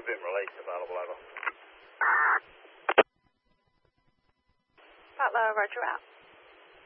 we've been released, available, over. Butler, roger out.